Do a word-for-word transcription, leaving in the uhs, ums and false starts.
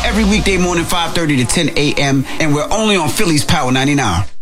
every weekday morning, five thirty to ten a.m., and we're only on Philly's Power ninety-nine.